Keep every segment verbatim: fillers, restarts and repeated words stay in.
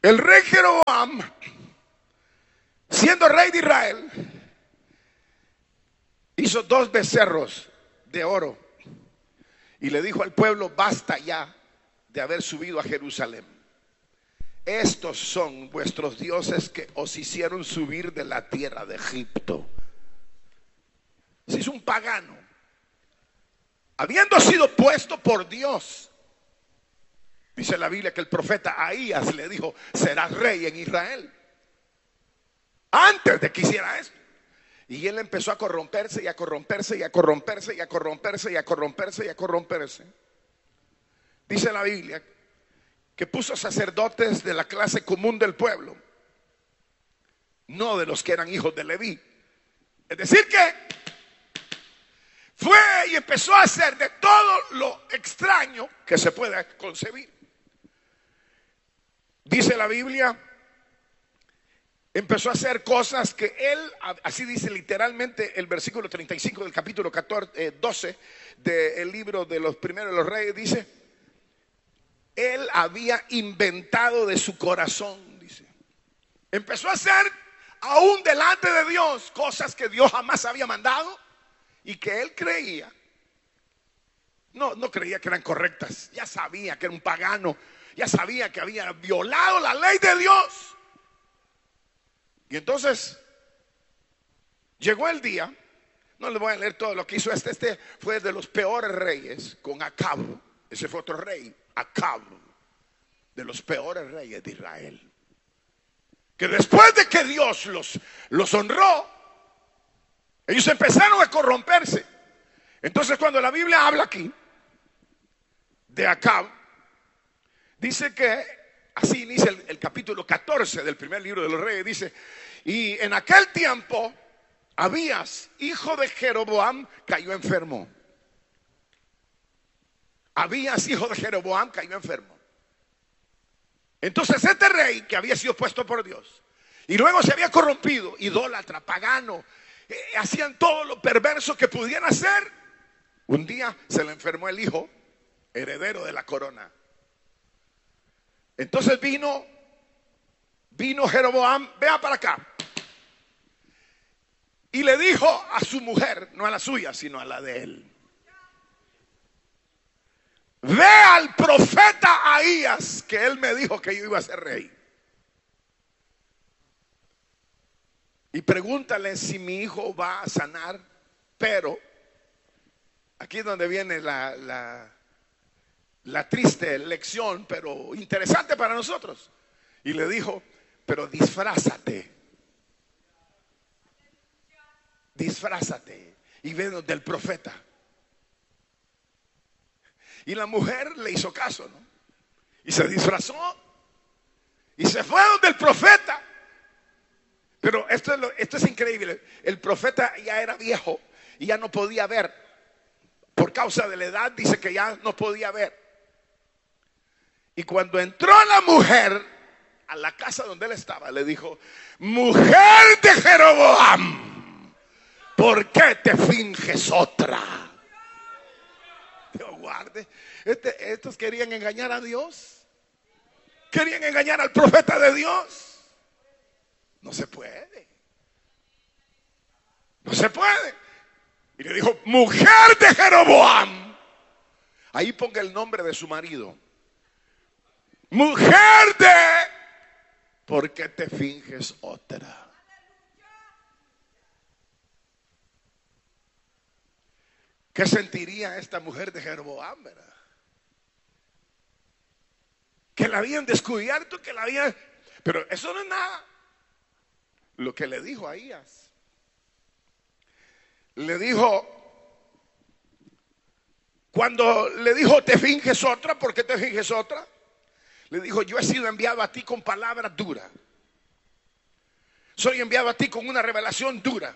El rey Jeroboam, siendo rey de Israel, hizo dos becerros de oro y le dijo al pueblo: basta ya de haber subido a Jerusalén. Estos son vuestros dioses que os hicieron subir de la tierra de Egipto. Si es un pagano, habiendo sido puesto por Dios, dice la Biblia que el profeta Ahías le dijo: serás rey en Israel, antes de que hiciera esto. Y él empezó a corromperse y a corromperse y a corromperse y a corromperse y a corromperse y a corromperse. Dice la Biblia que puso sacerdotes de la clase común del pueblo, no de los que eran hijos de Leví. Es decir que fue y empezó a hacer de todo lo extraño que se pueda concebir. Dice la Biblia, empezó a hacer cosas que él, así dice literalmente el versículo treinta y cinco del capítulo catorce, eh, doce del libro de los primeros de los reyes, dice: él había inventado de su corazón, dice. Empezó a hacer aún delante de Dios cosas que Dios jamás había mandado y que él creía, no, no creía que eran correctas. Ya sabía que era un pagano, ya sabía que había violado la ley de Dios. Y entonces llegó el día, no les voy a leer todo lo que hizo este, este fue de los peores reyes con Acab. Ese fue otro rey, Acab, de los peores reyes de Israel, que después de que Dios los, los honró, ellos empezaron a corromperse. Entonces cuando la Biblia habla aquí de Acab, dice que así inicia el, el capítulo catorce del primer libro de los reyes. Dice: y en aquel tiempo Abías, hijo de Jeroboam, cayó enfermo. Abías, hijo de Jeroboam, cayó enfermo. Entonces este rey, que había sido puesto por Dios y luego se había corrompido, idólatra, pagano, eh, hacían todo lo perverso que pudieran hacer, un día se le enfermó el hijo, heredero de la corona. Entonces vino Vino Jeroboam, vea para acá, y le dijo a su mujer, no a la suya, sino a la de él: ve al profeta Ahías, que él me dijo que yo iba a ser rey, y pregúntale si mi hijo va a sanar. Pero aquí es donde viene la, la, la triste lección, pero interesante para nosotros. Y le dijo: pero disfrázate, disfrázate y ve donde el profeta. Y la mujer le hizo caso, ¿no? Y se disfrazó y se fue donde el profeta. Pero esto es, lo, esto es increíble. El profeta ya era viejo y ya no podía ver. Por causa de la edad, dice que ya no podía ver. Y cuando entró la mujer a la casa donde él estaba, le dijo: mujer de Jeroboam, ¿por qué te finges otra? Dios guarde. Este, estos querían engañar a Dios, querían engañar al profeta de Dios. No se puede, no se puede. Y le dijo: mujer de Jeroboam. Ahí ponga el nombre de su marido. Mujer de, ¿por qué te finges otra? ¿Qué sentiría esta mujer de Jeroboam, verdad? Que la habían descubierto, que la habían... Pero eso no es nada. Lo que le dijo a Ahías, le dijo, cuando le dijo: te finges otra, ¿por qué te finges otra? Le dijo: yo he sido enviado a ti con palabras duras, soy enviado a ti con una revelación dura.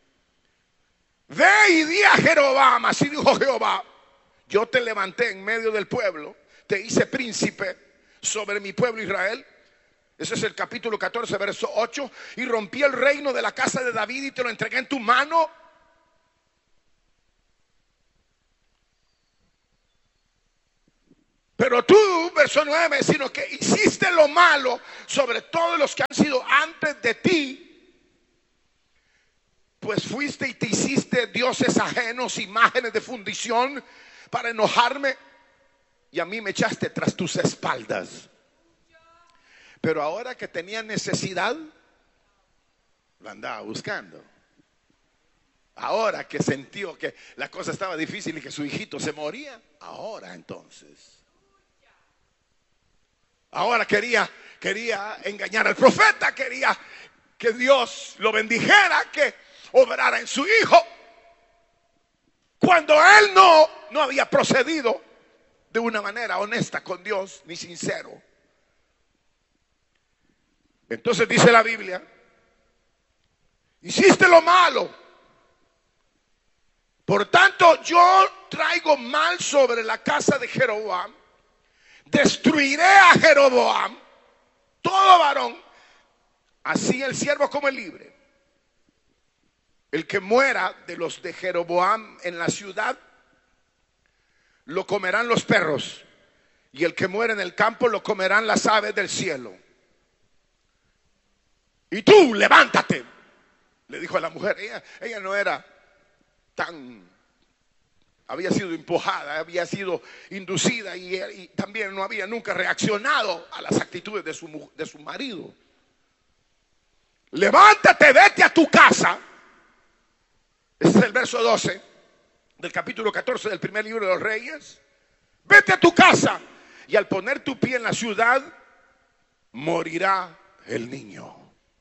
Ve y di a Jeroboam, así dijo Jehová: yo te levanté en medio del pueblo, te hice príncipe sobre mi pueblo Israel. Ese es el capítulo catorce, verso ocho. Y rompí el reino de la casa de David y te lo entregué en tu mano. Pero tú, verso nueve, sino que hiciste lo malo sobre todos los que han sido antes de ti, pues fuiste y te hiciste dioses ajenos, imágenes de fundición, para enojarme, y a mí me echaste tras tus espaldas. Pero ahora que tenía necesidad, lo andaba buscando. Ahora que sintió que la cosa estaba difícil y que su hijito se moría, ahora entonces, ahora quería, quería engañar al profeta, quería que Dios lo bendijera, que obrara en su hijo, cuando él no, no había procedido de una manera honesta con Dios, ni sincero. Entonces dice la Biblia, hiciste lo malo, por tanto yo traigo mal sobre la casa de Jeroboam, destruiré a Jeroboam, todo varón, así el siervo como el libre. El que muera de los de Jeroboam en la ciudad, lo comerán los perros, y el que muere en el campo lo comerán las aves del cielo. Y tú, levántate, le dijo a la mujer. Ella, ella no era tan, había sido empujada, había sido inducida, y, y también no había nunca reaccionado a las actitudes de su, de su marido. Levántate, vete a tu casa. Este es el verso doce del capítulo catorce del primer libro de los Reyes. Vete a tu casa, y al poner tu pie en la ciudad, morirá el niño.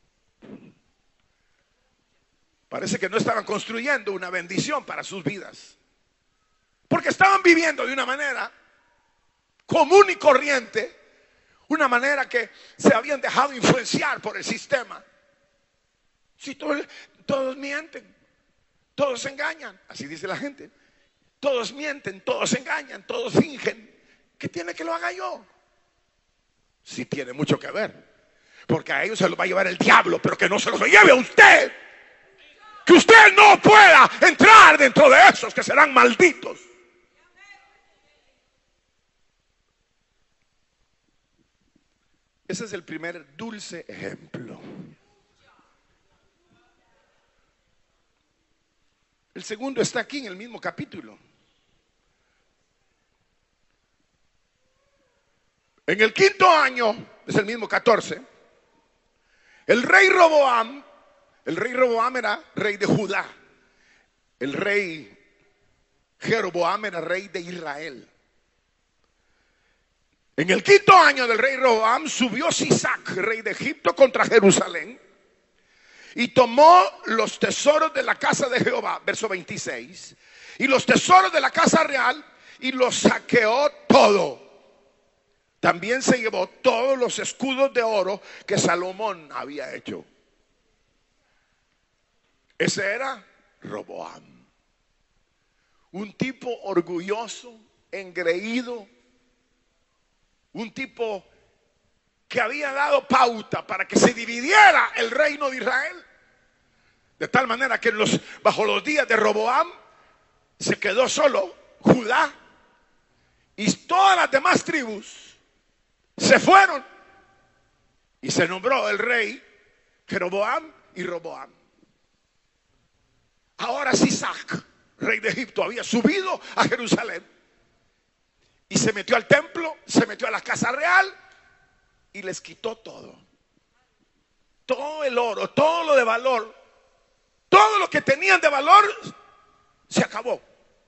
Parece que no estaban construyendo una bendición para sus vidas, porque estaban viviendo de una manera común y corriente, una manera que se habían dejado influenciar por el sistema. Si todos, todos mienten, todos engañan, así dice la gente. Todos mienten, todos engañan, todos fingen. ¿Qué tiene que lo haga yo? Sí tiene mucho que ver, porque a ellos se los va a llevar el diablo, pero que no se los lleve a usted. Que usted no pueda entrar dentro de esos que serán malditos. Ese es el primer dulce ejemplo. El segundo está aquí en el mismo capítulo. En el quinto año, es el mismo catorce, el rey Roboam, el rey Roboam era rey de Judá, el rey Jeroboam era rey de Israel. En el quinto año del rey Roboam subió Sisac, rey de Egipto, contra Jerusalén, y tomó los tesoros de la casa de Jehová, verso veintiséis, y los tesoros de la casa real, y los saqueó todo. También se llevó todos los escudos de oro que Salomón había hecho. Ese era Roboam, un tipo orgulloso, engreído, un tipo que había dado pauta para que se dividiera el reino de Israel, de tal manera que en los, bajo los días de Roboam se quedó solo Judá, y todas las demás tribus se fueron, y se nombró el rey Jeroboam y Roboam. Ahora Sisac, rey de Egipto, había subido a Jerusalén y se metió al templo, se metió a la casa real y les quitó todo. Todo el oro, todo lo de valor, todo lo que tenían de valor se acabó.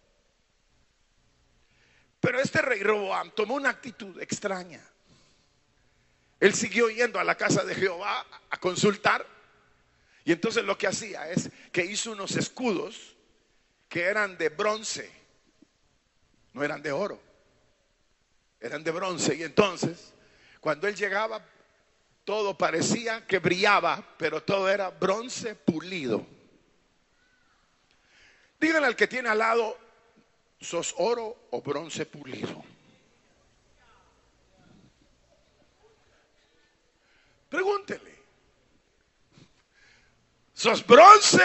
Pero este rey Roboam tomó una actitud extraña. Él siguió yendo a la casa de Jehová a consultar, y entonces lo que hacía es que hizo unos escudos que eran de bronce, no eran de oro, eran de bronce. Y entonces cuando él llegaba, todo parecía que brillaba, pero todo era bronce pulido. Díganle al que tiene al lado: ¿sos oro o bronce pulido? Pregúntele: ¿sos bronce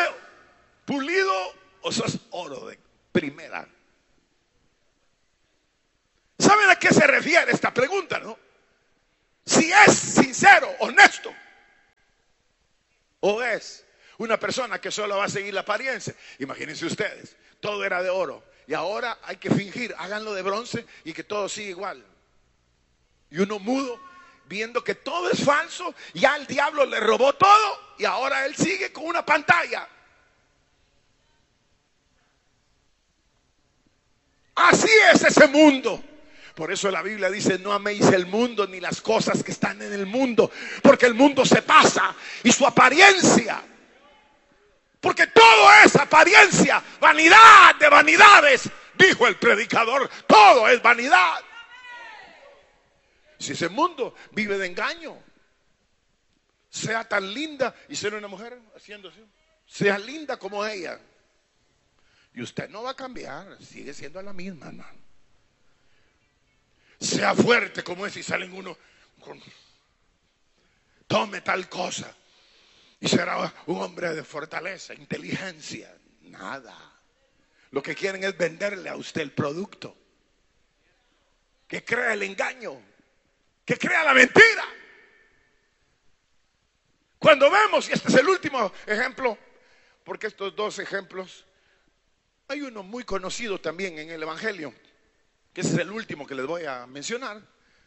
pulido o sos oro de primera? ¿Sabe ¿Saben a qué se refiere esta pregunta, no? Si es sincero, honesto, o es una persona que solo va a seguir la apariencia. Imagínense ustedes, todo era de oro y ahora hay que fingir, háganlo de bronce y que todo siga igual. Y uno mudo, viendo que todo es falso, ya el diablo le robó todo y ahora él sigue con una pantalla. Así es ese mundo. Por eso la Biblia dice: no améis el mundo ni las cosas que están en el mundo, porque el mundo se pasa y su apariencia, porque todo es apariencia, vanidad de vanidades, dijo el predicador, todo es vanidad. Si ese mundo vive de engaño, sea tan linda y ser una mujer haciendo así, sea linda como ella, y usted no va a cambiar, sigue siendo la misma, hermano. Sea fuerte como es y salen uno con, tome tal cosa y será un hombre de fortaleza, inteligencia. Nada. Lo que quieren es venderle a usted el producto, que crea el engaño, que crea la mentira. Cuando vemos, y este es el último ejemplo, porque estos dos ejemplos, hay uno muy conocido también en el Evangelio, que ese es el último que les voy a mencionar.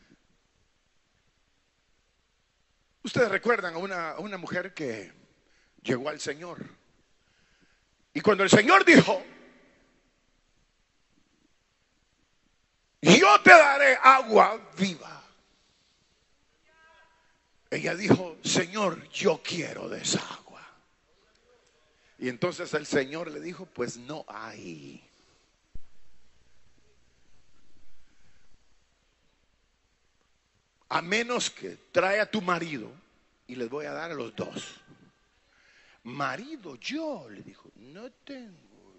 Ustedes recuerdan a una, a una mujer que llegó al Señor, y cuando el Señor dijo: yo te daré agua viva, ella dijo: Señor, yo quiero de esa agua. Y entonces el Señor le dijo: pues no hay. A menos que trae a tu marido, y les voy a dar a los dos. Marido, yo, le dijo, no tengo.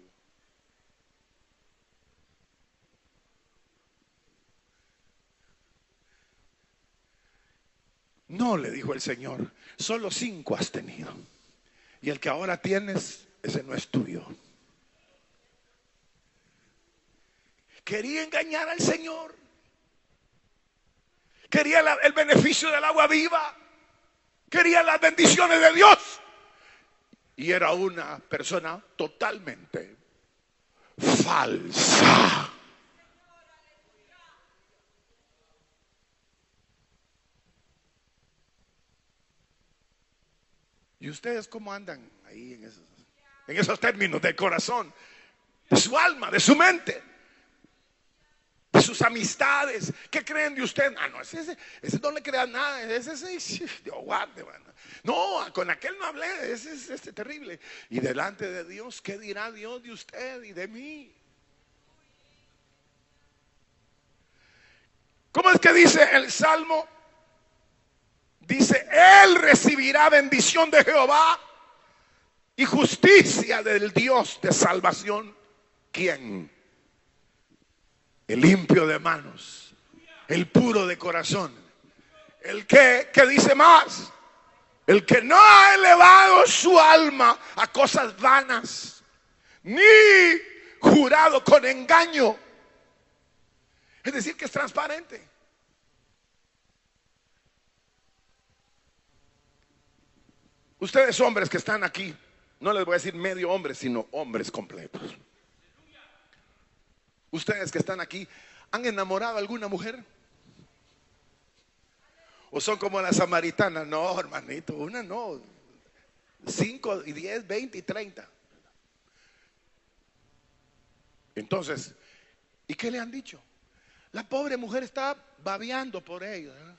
No, le dijo el Señor, solo cinco has tenido, y el que ahora tienes, ese no es tuyo. Quería engañar al Señor. Quería la, el beneficio del agua viva. Quería las bendiciones de Dios. Y era una persona totalmente falsa. ¿Y ustedes cómo andan ahí en esos, en esos términos del corazón, de su alma, de su mente, de sus amistades? ¿Qué creen de usted? Ah, no, ese, ese, ese no le crean nada. Ese, ese, Dios guarde, man. No, con aquel no hablé. Ese es este terrible. Y delante de Dios, ¿qué dirá Dios de usted y de mí? ¿Cómo es que dice el Salmo? Dice: él recibirá bendición de Jehová y justicia del Dios de salvación. ¿Quién? El limpio de manos, el puro de corazón, el que, que dice más, el que no ha elevado su alma a cosas vanas, ni jurado con engaño. Es decir, que es transparente. Ustedes hombres que están aquí, no les voy a decir medio hombres, sino hombres completos. Ustedes que están aquí, ¿han enamorado a alguna mujer? ¿O son como la samaritana? No, hermanito, una no. Cinco y diez, veinte y treinta. Entonces, ¿y qué le han dicho? La pobre mujer está babeando por ellos, ¿eh?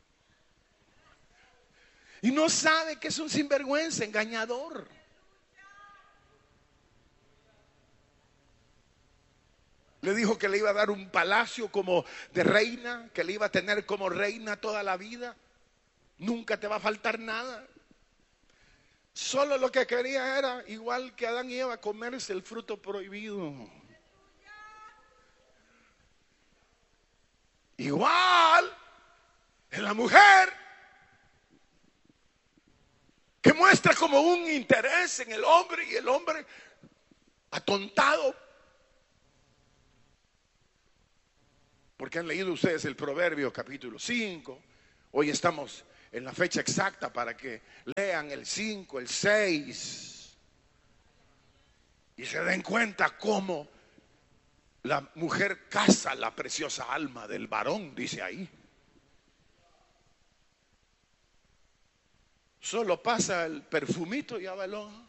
Y no sabe que es un sinvergüenza, engañador. Le dijo que le iba a dar un palacio como de reina, que le iba a tener como reina toda la vida. Nunca te va a faltar nada. Solo lo que quería era, igual que Adán y Eva, comerse el fruto prohibido. Igual en la mujer, que muestra como un interés en el hombre, y el hombre atontado porque han leído ustedes el Proverbio capítulo cinco. Hoy estamos en la fecha exacta para que lean el cinco, el seis, y se den cuenta cómo la mujer caza la preciosa alma del varón, dice ahí. Solo pasa el perfumito y ya va el ojo.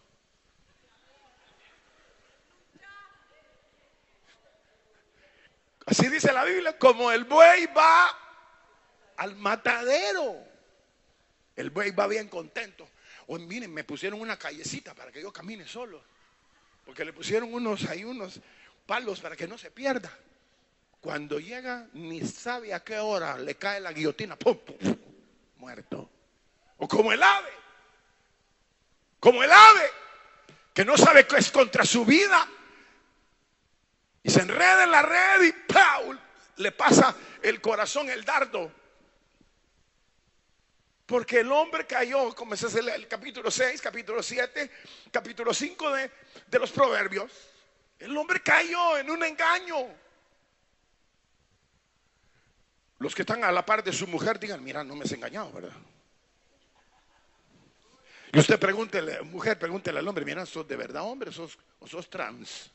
Así dice la Biblia, como el buey va al matadero. El buey va bien contento. O miren, me pusieron una callecita para que yo camine solo, porque le pusieron unos ahí unos palos para que no se pierda. Cuando llega, ni sabe a qué hora le cae la guillotina, ¡pum, pum, pum! Muerto. O como el ave, como el ave que no sabe qué es contra su vida y se enreda en la red y ¡pau! Le pasa el corazón el dardo. Porque el hombre cayó, como es el, el capítulo seis, capítulo siete, capítulo cinco de, de los Proverbios. El hombre cayó en un engaño. Los que están a la par de su mujer digan, mira, no me has engañado, ¿verdad? Y usted pregúntele, mujer, pregúntele al hombre, mira, ¿sos de verdad hombre sos, o sos trans?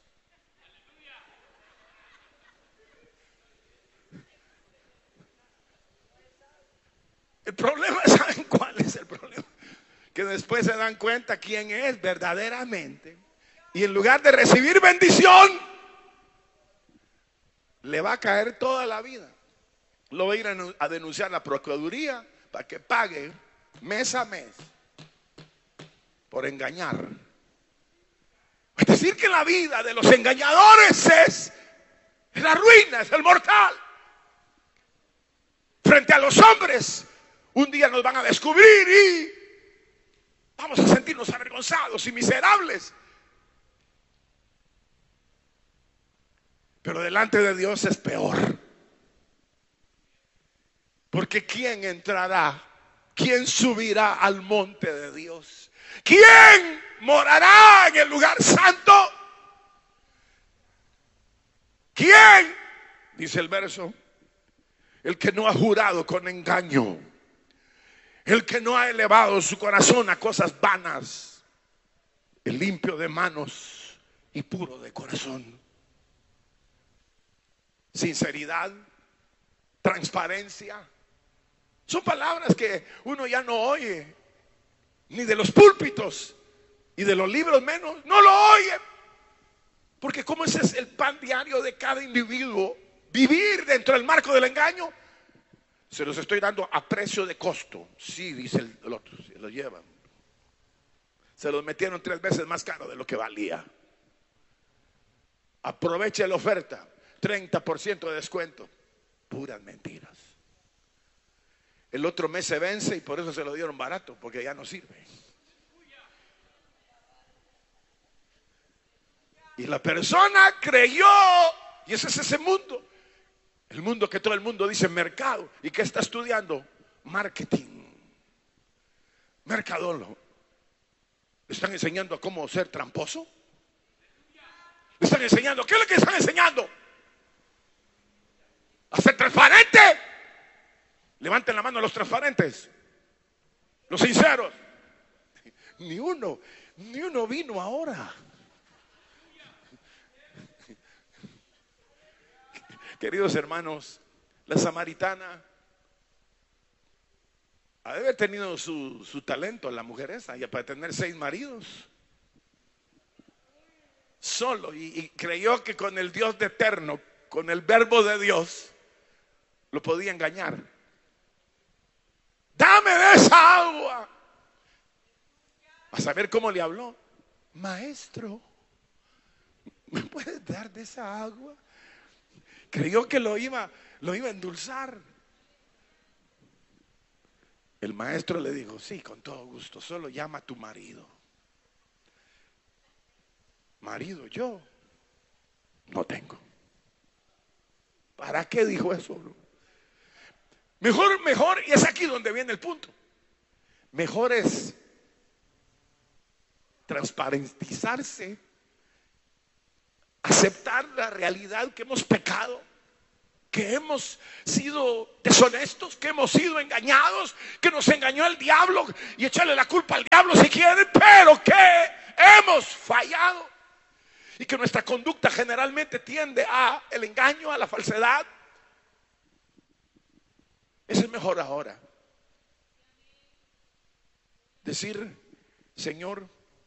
El problema, ¿saben cuál es el problema? Que después se dan cuenta quién es verdaderamente. Y en lugar de recibir bendición, le va a caer toda la vida. Lo va a ir a denunciar a la Procuraduría para que pague mes a mes por engañar. Es decir, que la vida de los engañadores es la ruina, es el mortal. Frente a los hombres, un día nos van a descubrir y vamos a sentirnos avergonzados y miserables. Pero delante de Dios es peor. Porque ¿quién entrará? ¿Quién subirá al monte de Dios? ¿Quién morará en el lugar santo? ¿Quién? Dice el verso. El que no ha jurado con engaño. El que no ha elevado su corazón a cosas vanas. El limpio de manos y puro de corazón. Sinceridad, transparencia. Son palabras que uno ya no oye, ni de los púlpitos y de los libros menos, no lo oye. Porque como ese es el pan diario de cada individuo, vivir dentro del marco del engaño, se los estoy dando a precio de costo. Sí, dice el, el otro, se lo llevan. Se los metieron tres veces más caro de lo que valía. Aproveche la oferta, treinta por ciento de descuento. Puras mentiras. El otro mes se vence y por eso se lo dieron barato, porque ya no sirve. Y la persona creyó, y ese es ese mundo, el mundo que todo el mundo dice mercado. ¿Y qué está estudiando? Marketing, mercadólogo. ¿Le están enseñando a cómo ser tramposo? ¿Le están enseñando? ¿Qué es lo que están enseñando? ¿A ser transparente? Levanten la mano los transparentes, los sinceros. Ni uno, ni uno vino ahora. Queridos hermanos, la samaritana ha de haber tenido su, su talento, la mujer esa, ya para tener seis maridos. Solo, y, y creyó que con el Dios de eterno, con el verbo de Dios, lo podía engañar. Dame de esa agua. A saber cómo le habló. Maestro, ¿me puedes dar de esa agua? Creyó que lo iba, lo iba a endulzar. El maestro le dijo, sí, con todo gusto, solo llama a tu marido. Marido, yo no tengo. ¿Para qué dijo eso, bro? Mejor, mejor, y es aquí donde viene el punto. Mejor es transparentizarse, aceptar la realidad que hemos pecado que hemos sido deshonestos, que hemos sido engañados, que nos engañó el diablo, y echarle la culpa al diablo si quieren, pero que hemos fallado y que nuestra conducta generalmente tiende a el engaño, a la falsedad. Es mejor ahora decir: Señor,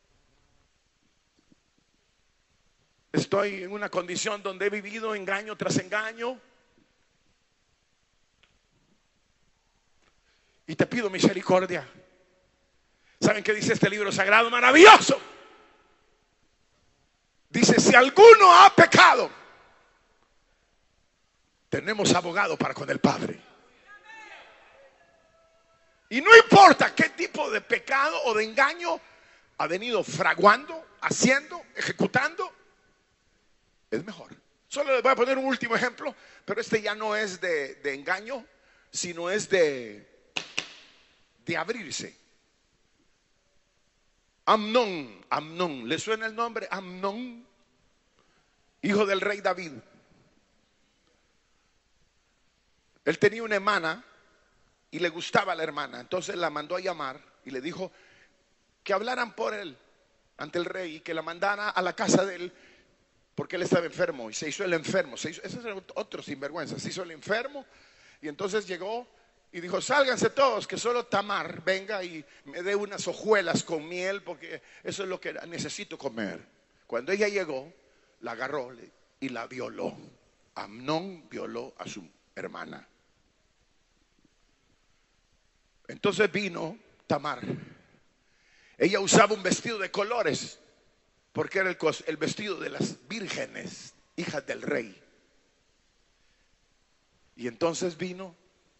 estoy en una condición donde he vivido engaño tras engaño, y te pido misericordia. ¿Saben qué dice este libro sagrado maravilloso? Dice: si alguno ha pecado, tenemos abogado para con el Padre. Y no importa qué tipo de pecado o de engaño ha venido fraguando, haciendo, ejecutando, es mejor. Solo les voy a poner un último ejemplo, pero este ya no es de, de engaño, sino es de, de abrirse. Amnón, Amnón, ¿le suena el nombre? Amnón, hijo del rey David. Él tenía una hermana y le gustaba a la hermana, entonces la mandó a llamar y le dijo que hablaran por él ante el rey y que la mandara a la casa de él, porque él estaba enfermo y se hizo el enfermo. Se hizo, ese es otro sinvergüenza, se hizo el enfermo y entonces llegó y dijo: sálganse todos, que solo Tamar venga y me dé unas hojuelas con miel, porque eso es lo que necesito comer. Cuando ella llegó, la agarró y la violó. Amnón violó a su hermana. Entonces vino Tamar. Ella usaba un vestido de colores, porque era el, el vestido de las vírgenes, hijas del rey. Y entonces vino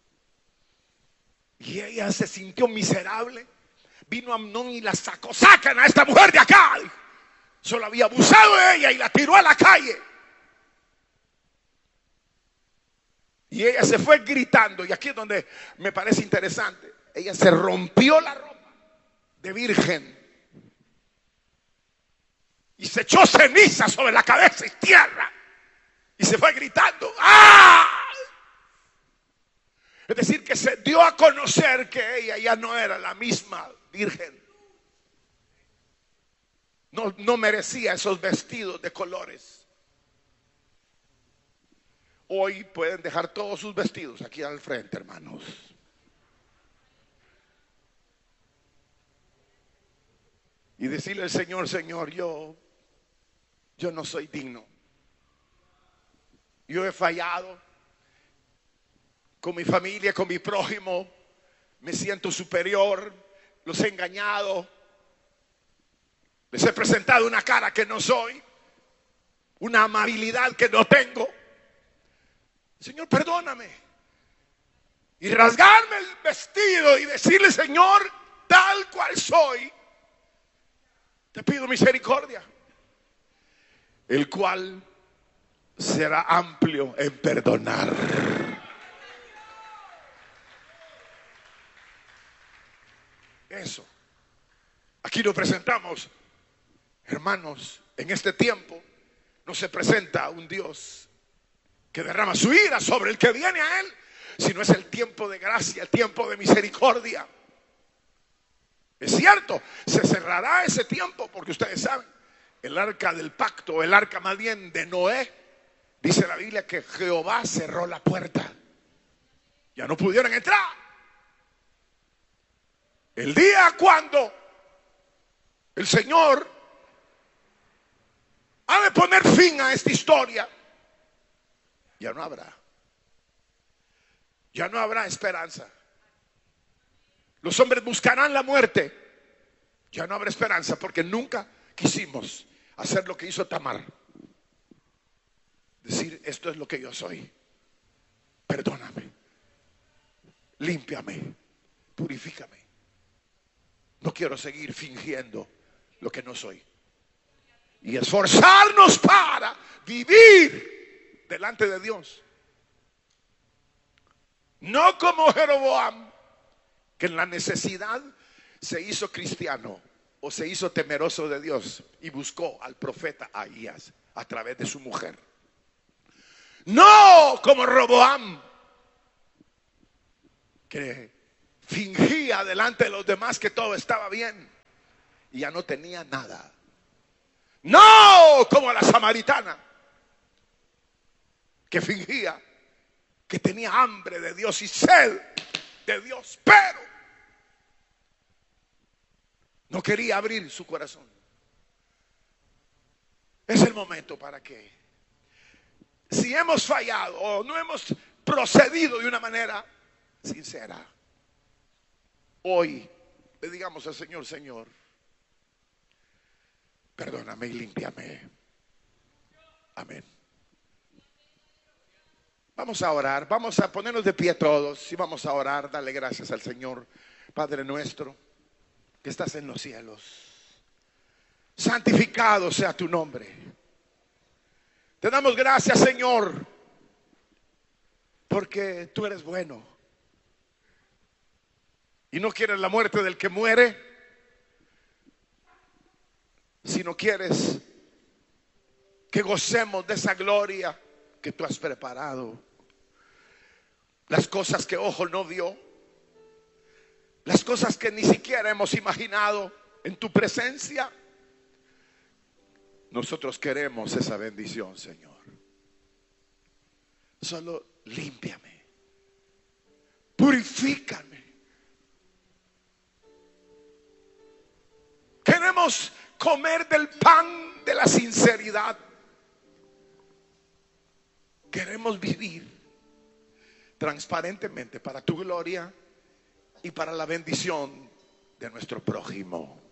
y ella se sintió miserable. Vino Amnón y la sacó: sacan a esta mujer de acá. Solo había abusado de ella y la tiró a la calle. Y ella se fue gritando. Y aquí es donde me parece interesante. Ella se rompió la ropa de virgen y se echó ceniza sobre la cabeza y tierra, y se fue gritando: ¡ah! Es decir, que se dio a conocer que ella ya no era la misma virgen. No, no merecía esos vestidos de colores. Hoy pueden dejar todos sus vestidos aquí al frente, hermanos. Y decirle al Señor: Señor, yo, yo no soy digno. Yo he fallado con mi familia, con mi prójimo. Me siento superior. Los he engañado. Les he presentado una cara que no soy, una amabilidad que no tengo. Señor, perdóname. Y rasgarme el vestido y decirle: Señor, tal cual soy, te pido misericordia, el cual será amplio en perdonar. Eso. Aquí nos presentamos, hermanos, en este tiempo no se presenta un Dios que derrama su ira sobre el que viene a él, sino es el tiempo de gracia, el tiempo de misericordia. Es cierto, se cerrará ese tiempo, porque ustedes saben, el arca del pacto, el arca más bien de Noé, dice la Biblia que Jehová cerró la puerta. Ya no pudieron entrar. El día cuando el Señor ha de poner fin a esta historia, ya no habrá. Ya no habrá esperanza. Los hombres buscarán la muerte. Ya no habrá esperanza, porque nunca quisimos hacer lo que hizo Tamar. Decir: esto es lo que yo soy. Perdóname. Límpiame. Purifícame. No quiero seguir fingiendo lo que no soy. Y esforzarnos para vivir delante de Dios. No como Jeroboam, que en la necesidad se hizo cristiano o se hizo temeroso de Dios y buscó al profeta Ahías a través de su mujer. No como Roboam, que fingía delante de los demás que todo estaba bien y ya no tenía nada. No como la samaritana, que fingía que tenía hambre de Dios y sed de Dios, pero no quería abrir su corazón. Es el momento para que, si hemos fallado o no hemos procedido de una manera sincera, hoy le digamos al Señor: Señor, perdóname y límpiame. Amén. Vamos a orar, vamos a ponernos de pie todos y vamos a orar, darle gracias al Señor. Padre nuestro que estás en los cielos, santificado sea tu nombre. Te damos gracias, Señor, porque tú eres bueno y no quieres la muerte del que muere, sino quieres que gocemos de esa gloria que tú has preparado. Las cosas que ojo no vio, las cosas que ni siquiera hemos imaginado en tu presencia. Nosotros queremos esa bendición, Señor. Solo límpiame, purifícame. Queremos comer del pan de la sinceridad. Queremos vivir transparentemente para tu gloria y para la bendición de nuestro prójimo.